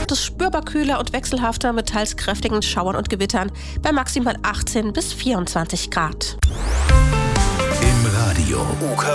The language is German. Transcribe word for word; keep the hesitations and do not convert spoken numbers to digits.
wird es spürbar kühler und wechselhafter mit teils kräftigen Schauern und Gewittern bei maximal achtzehn bis vierundzwanzig Grad. Im Radio U K